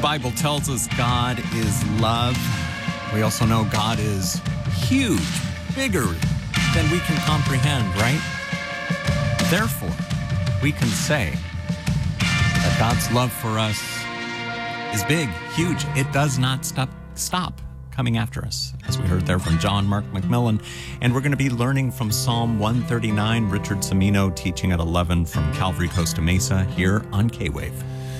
Bible tells us God is love. We also know God is huge, bigger than we can comprehend, right? Therefore, we can say that God's love for us is big, huge. It does not stop coming after us, as we heard there from John Mark McMillan. And we're going to be learning from Psalm 139, Richard Cimino teaching at 11 from Calvary Costa Mesa here on K-Wave.